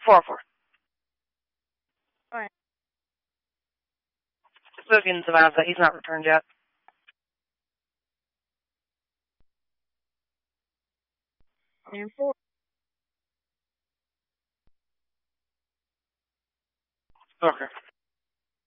404. Alright. Booking Savannah, he's not returned yet. And 4. Okay.